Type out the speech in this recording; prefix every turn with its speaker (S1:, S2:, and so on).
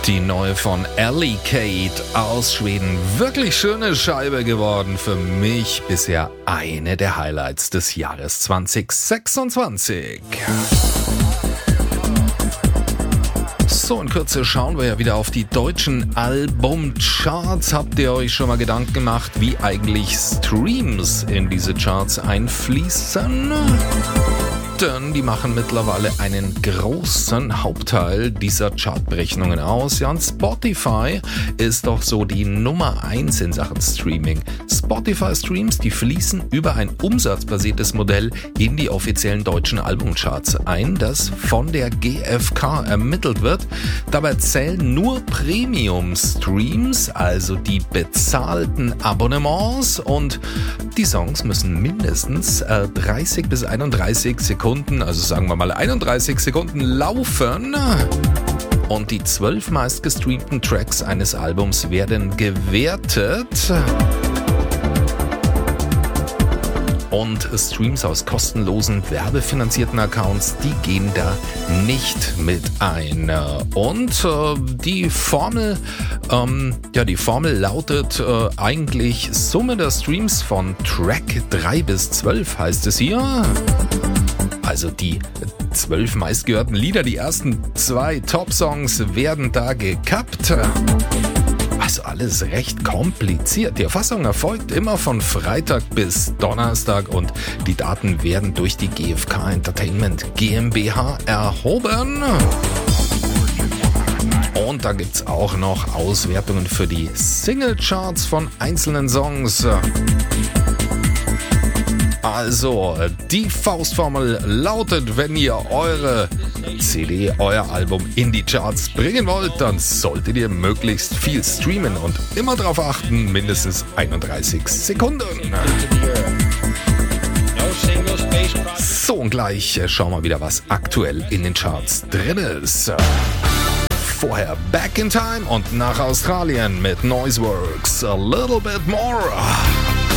S1: Die neue von Ellie Kate aus Schweden. Wirklich schöne Scheibe geworden. Für mich bisher eine der Highlights des Jahres 2026. So, in Kürze schauen wir ja wieder auf die deutschen Albumcharts. Habt ihr euch schon mal Gedanken gemacht, wie eigentlich Streams in diese Charts einfließen? Denn die machen mittlerweile einen großen Hauptteil dieser Chartberechnungen aus. Ja, und Spotify ist doch so die Nummer 1 in Sachen Streaming. Spotify-Streams, die fließen über ein umsatzbasiertes Modell in die offiziellen deutschen Albumcharts ein, das von der GfK ermittelt wird. Dabei zählen nur Premium-Streams, also die bezahlten Abonnements, und die Songs müssen mindestens 30 bis 31 Sekunden, also sagen wir mal 31 Sekunden laufen. Und die 12 meistgestreamten Tracks eines Albums werden gewertet. Und Streams aus kostenlosen, werbefinanzierten Accounts, die gehen da nicht mit ein. Und die Formel lautet eigentlich Summe der Streams von Track 3 bis 12, heißt es hier. Also die 12 meistgehörten Lieder, die ersten 2 Top-Songs werden da gekappt. Also alles recht kompliziert. Die Erfassung erfolgt immer von Freitag bis Donnerstag und die Daten werden durch die GfK Entertainment GmbH erhoben. Und da gibt's auch noch Auswertungen für die Singlecharts von einzelnen Songs. Also, die Faustformel lautet, wenn ihr eure CD, euer Album in die Charts bringen wollt, dann solltet ihr möglichst viel streamen und immer darauf achten, mindestens 31 Sekunden. So, und gleich schauen wir wieder, was aktuell in den Charts drin ist. Vorher Back in Time und nach Australien mit Noiseworks, A Little Bit More.